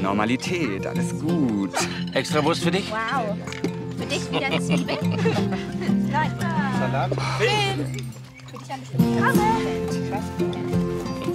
Normalität, alles gut. Extra Wurst für dich? Wow. Für dich wieder eine Zwiebel? Nein. Salat? Für dich ein bestimmtes Rezept.